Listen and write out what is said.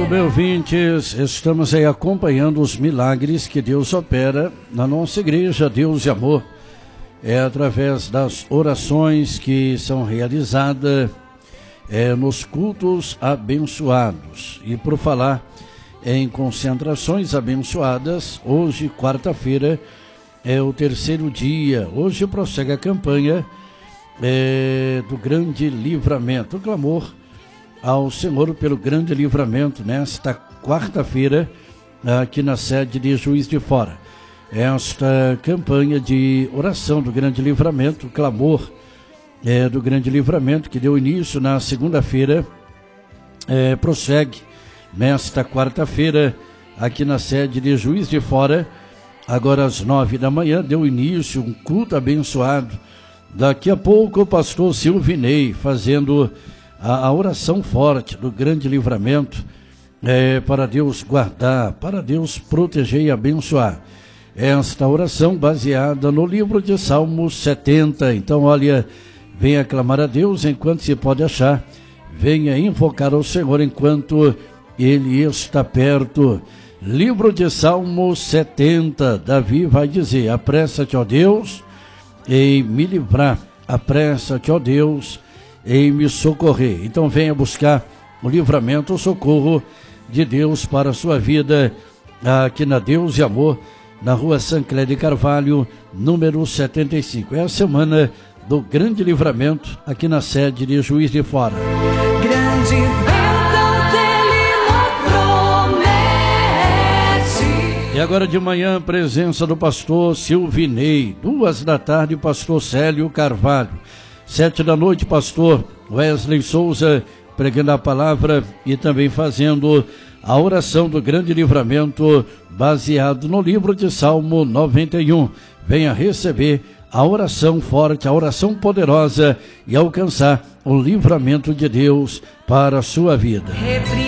bem, ouvintes, estamos aí acompanhando os milagres que Deus opera na nossa igreja, Deus e Amor. É através das orações que são realizadas nos cultos abençoados. E por falar em concentrações abençoadas, hoje, quarta-feira, é o terceiro dia. Hoje prossegue a campanha do Grande Livramento, o clamor ao Senhor pelo grande livramento nesta quarta-feira aqui na sede de Juiz de Fora. Esta campanha de oração do grande livramento, o clamor do grande livramento, que deu início na segunda-feira, prossegue nesta quarta-feira aqui na sede de Juiz de Fora. Agora às 9 da manhã deu início um culto abençoado. Daqui a pouco o pastor Silvinei fazendo a oração forte do grande livramento, para Deus guardar, para Deus proteger e abençoar. Esta oração baseada no livro de Salmos 70. Então, olha, venha clamar a Deus enquanto se pode achar, venha invocar ao Senhor enquanto Ele está perto. Livro de Salmos 70, Davi vai dizer: apressa-te, ó Deus, em me livrar, apressa-te, ó Deus, em me socorrer. Então venha buscar o livramento, o socorro de Deus para a sua vida, aqui na Deus e Amor, na rua Sancler de Carvalho, número 75. É a semana do grande livramento aqui na sede de Juiz de Fora. Grande bênção Ele nos promete. E agora de manhã, presença do pastor Silvinei. 2 da tarde, pastor Célio Carvalho. 7 da noite, pastor Wesley Souza, pregando a palavra e também fazendo a oração do grande livramento, baseado no livro de Salmo 91. Venha receber a oração forte, a oração poderosa e alcançar o livramento de Deus para a sua vida.